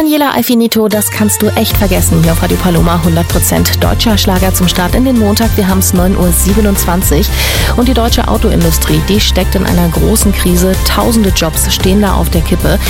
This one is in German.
Daniela Alfinito, das kannst du echt vergessen. Hier auf Radio Paloma 100% deutscher Schlager zum Start in den Montag. Wir haben es 9:27 Uhr. Und die deutsche Autoindustrie, die steckt in einer großen Krise. Tausende Jobs stehen da auf der Kippe.